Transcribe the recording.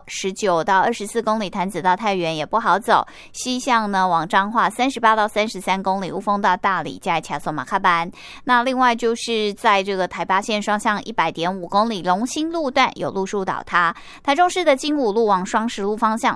19到24公里，潭子到太原也不好走。西向呢往彰化38到33公里，雾峰到大理加卡索马卡班。那另外就是在这个台八线双向100.5公里，龙兴路段有路树倒塌。台中市的金武路往双十路方向